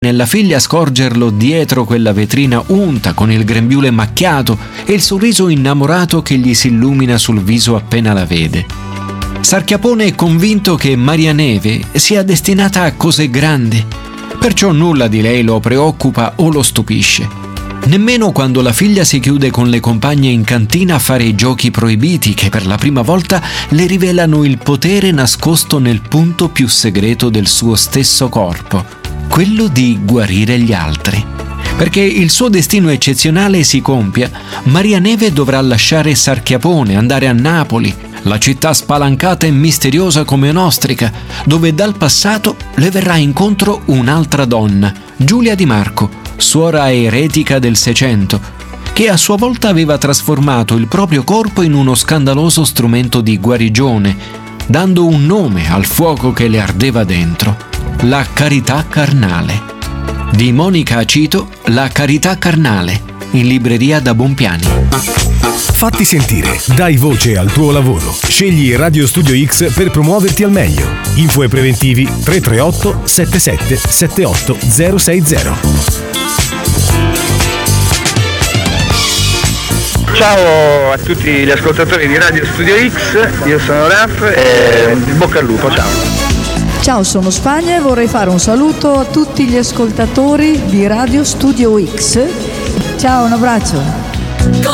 nella figlia scorgerlo dietro quella vetrina unta con il grembiule macchiato e il sorriso innamorato che gli si illumina sul viso appena la vede. Sarchiapone è convinto che Maria Neve sia destinata a cose grandi, perciò nulla di lei lo preoccupa o lo stupisce. Nemmeno quando la figlia si chiude con le compagne in cantina a fare i giochi proibiti che per la prima volta le rivelano il potere nascosto nel punto più segreto del suo stesso corpo, quello di guarire gli altri. Perché il suo destino eccezionale si compia, Maria Neve dovrà lasciare Sarchiapone, andare a Napoli, la città spalancata e misteriosa come un'ostrica, dove dal passato le verrà incontro un'altra donna, Giulia Di Marco, suora eretica del Seicento, che a sua volta aveva trasformato il proprio corpo in uno scandaloso strumento di guarigione, dando un nome al fuoco che le ardeva dentro: la carità carnale. Di Monica Acito, La carità carnale, in libreria da Bompiani. Fatti sentire, dai voce al tuo lavoro. Scegli Radio Studio X per promuoverti al meglio. Info e preventivi 338 77 78 060. Ciao a tutti gli ascoltatori di Radio Studio X, io sono Raf e bocca al lupo, ciao. Ciao, sono Spagna e vorrei fare un saluto a tutti gli ascoltatori di Radio Studio X. Ciao, un abbraccio.